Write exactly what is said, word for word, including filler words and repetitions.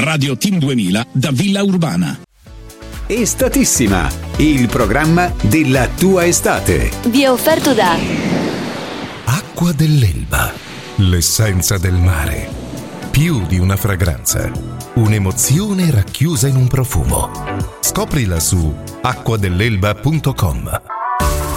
Radio Team duemila da Villa Urbana. Estatissima, il programma della tua estate. Vi è offerto da Acqua dell'Elba, l'essenza del mare. Più di una fragranza, un'emozione racchiusa in un profumo. Scoprila su acqua dell'elba punto com.